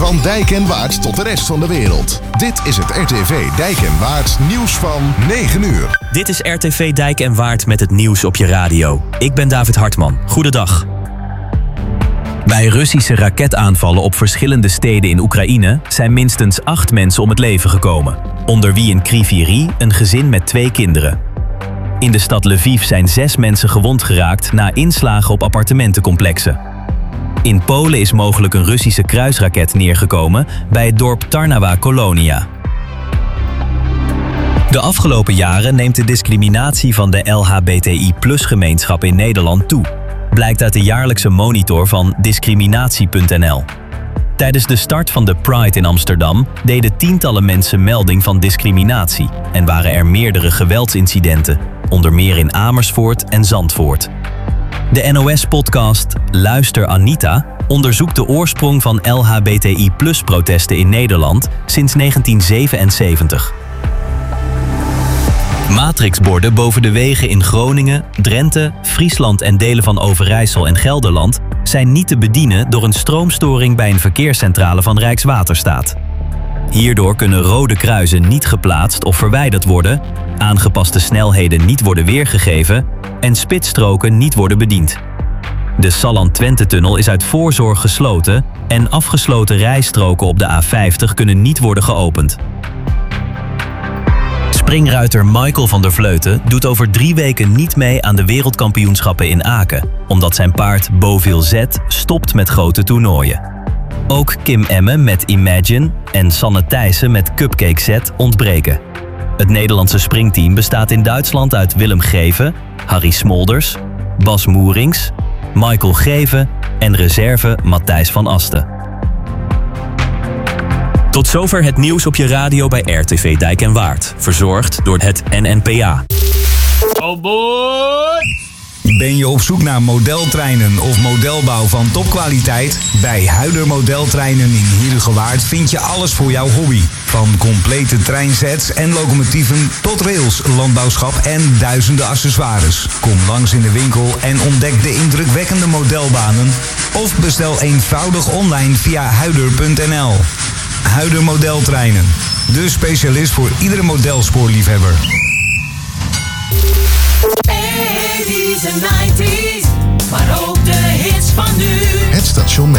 Van Dijk en Waard tot de rest van de wereld. Dit is het RTV Dijk en Waard nieuws van 9 uur. Dit is RTV Dijk en Waard met het nieuws op je radio. Ik ben David Hartman. Goedendag. Bij Russische raketaanvallen op verschillende steden in Oekraïne zijn minstens 8 mensen om het leven gekomen. Onder wie in Kryvyi Rih een gezin met 2 kinderen. In de stad Lviv zijn 6 mensen gewond geraakt na inslagen op appartementencomplexen. In Polen is mogelijk een Russische kruisraket neergekomen bij het dorp Tarnawa-Kolonia. De afgelopen jaren neemt de discriminatie van de LHBTI+-gemeenschap in Nederland toe, blijkt uit de jaarlijkse monitor van discriminatie.nl. Tijdens de start van de Pride in Amsterdam deden tientallen mensen melding van discriminatie en waren er meerdere geweldsincidenten, onder meer in Amersfoort en Zandvoort. De NOS-podcast Luister Anita onderzoekt de oorsprong van LHBTI+-protesten in Nederland sinds 1977. Matrixborden boven de wegen in Groningen, Drenthe, Friesland en delen van Overijssel en Gelderland zijn niet te bedienen door een stroomstoring bij een verkeerscentrale van Rijkswaterstaat. Hierdoor kunnen rode kruisen niet geplaatst of verwijderd worden, aangepaste snelheden niet worden weergegeven en spitsstroken niet worden bediend. De Salland-Twente-tunnel is uit voorzorg gesloten en afgesloten rijstroken op de A50 kunnen niet worden geopend. Springruiter Michael van der Vleuten doet over 3 weken niet mee aan de wereldkampioenschappen in Aken, omdat zijn paard Beauville Z stopt met grote toernooien. Ook Kim Emme met Imagine en Sanne Thijssen met Cupcake Z ontbreken. Het Nederlandse springteam bestaat in Duitsland uit Willem Greven, Harry Smolders, Bas Moerings, Michael Greven en reserve Matthijs van Asten. Tot zover het nieuws op je radio bij RTV Dijk en Waard. Verzorgd door het NNPA. Oh boy! Ben je op zoek naar modeltreinen of modelbouw van topkwaliteit? Bij Huider Modeltreinen in Heerhugowaard vind je alles voor jouw hobby. Van complete treinsets en locomotieven tot rails, landbouwschap en duizenden accessoires. Kom langs in de winkel en ontdek de indrukwekkende modelbanen. Of bestel eenvoudig online via huider.nl. Huider Modeltreinen. De specialist voor iedere modelspoorliefhebber. 80's en 90's, maar ook de hits van nu. Het station met